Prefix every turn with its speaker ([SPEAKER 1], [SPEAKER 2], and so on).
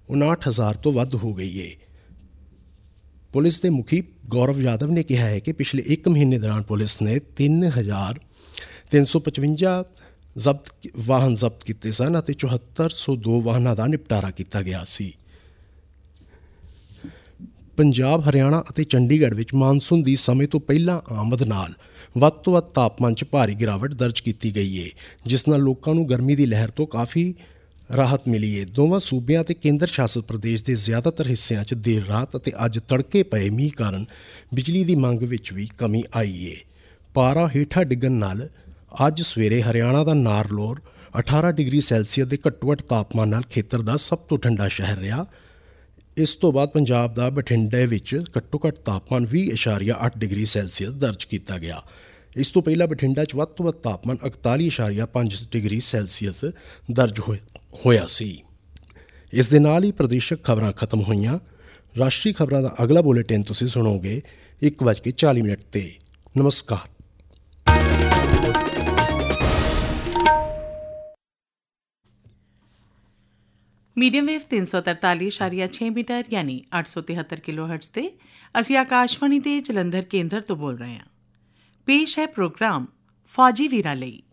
[SPEAKER 1] 59,000 ਤੋਂ ਵੱਧ ਹੋ ਗਈ ਹੈ। ਪੁਲਿਸ ਦੇ ਮੁਖੀ ਗੌਰਵ ਯਾਦਵ ਨੇ ਕਿਹਾ ਹੈ ਕਿ ਪਿਛਲੇ 1 ਮਹੀਨੇ ਦੌਰਾਨ ਪੁਲਿਸ ਨੇ 3,355 ਵਾਹਨ ਜ਼ਬਤ ਕੀਤੇ ਸਨ ਅਤੇ 7402 ਵਾਹਨਾਂ ਦਾ ਨਿਪਟਾਰਾ ਕੀਤਾ ਗਿਆ ਸੀ। ਪੰਜਾਬ, ਹਰਿਆਣਾ ਅਤੇ ਚੰਡੀਗੜ੍ਹ ਵਿੱਚ ਮਾਨਸੂਨ ਦੀ ਸਮੇਂ ਤੋਂ ਪਹਿਲਾਂ ਆਮਦ ਨਾਲ ਵੱਧ ਤੋਂ ਵੱਧ ਤਾਪਮਾਨ 'ਚ ਭਾਰੀ ਗਿਰਾਵਟ ਦਰਜ ਕੀਤੀ ਗਈ ਹੈ, ਜਿਸ ਨਾਲ ਲੋਕਾਂ ਨੂੰ ਗਰਮੀ ਦੀ ਲਹਿਰ ਤੋਂ ਕਾਫੀ ਰਾਹਤ ਮਿਲੀ ਹੈ। ਦੋਵਾਂ ਸੂਬਿਆਂ ਅਤੇ ਕੇਂਦਰ ਸ਼ਾਸਤ ਪ੍ਰਦੇਸ਼ ਦੇ ਜ਼ਿਆਦਾਤਰ ਹਿੱਸਿਆਂ 'ਚ ਦੇਰ ਰਾਤ ਅਤੇ ਅੱਜ ਤੜਕੇ ਪਏ ਮੀਂਹ ਕਾਰਨ ਬਿਜਲੀ ਦੀ ਮੰਗ ਵਿੱਚ ਵੀ ਕਮੀ ਆਈ ਹੈ। ਪਾਰਾ ਹੇਠਾਂ ਡਿੱਗਣ ਨਾਲ ਅੱਜ ਸਵੇਰੇ ਹਰਿਆਣਾ ਦਾ ਨਾਰਲੌਰ 18 ਡਿਗਰੀ ਸੈਲਸੀਅਸ ਦੇ ਘੱਟੋ ਘੱਟ ਤਾਪਮਾਨ ਨਾਲ ਖੇਤਰ ਦਾ ਸਭ ਤੋਂ ਠੰਡਾ ਸ਼ਹਿਰ ਰਿਹਾ। ਇਸ ਤੋਂ ਬਾਅਦ ਪੰਜਾਬ ਦਾ ਬਠਿੰਡੇ ਵਿੱਚ ਘੱਟੋ ਘੱਟ ਤਾਪਮਾਨ 20.8 ਡਿਗਰੀ ਸੈਲਸੀਅਸ ਦਰਜ ਕੀਤਾ ਗਿਆ। ਇਸ ਤੋਂ ਪਹਿਲਾਂ ਬਠਿੰਡਾ 'ਚ ਵੱਧ ਤੋਂ ਵੱਧ ਤਾਪਮਾਨ 41.5 ਡਿਗਰੀ ਸੈਲਸੀਅਸ ਦਰਜ ਹੋਇਆ ਸੀ। ਇਸ ਦੇ ਨਾਲ ਹੀ ਪ੍ਰਦੇਸ਼ਕ ਖਬਰਾਂ ਖਤਮ ਹੋਈਆਂ। ਰਾਸ਼ਟਰੀ ਖਬਰਾਂ ਦਾ ਅਗਲਾ ਬੁਲੇਟਿਨ ਤੁਸੀਂ ਸੁਣੋਗੇ 1:40 'ਤੇ। ਨਮਸਕਾਰ।
[SPEAKER 2] ਮੀਡੀਅਮ ਵੇਵ 343.6 ਮੀਟਰ ਯਾਨੀ 873 ਕਿਲੋਹਰਟਜ਼ ਤੇ ਅਸੀਂ ਆਕਾਸ਼ਵਾਣੀ ਦੇ ਜਲੰਧਰ ਕੇਂਦਰ ਤੋਂ ਬੋਲ ਰਹੇ ਹਾਂ। ਪੇਸ਼ ਹੈ ਪ੍ਰੋਗਰਾਮ ਫੌਜੀ ਵੀਰਾਂ ਲਈ।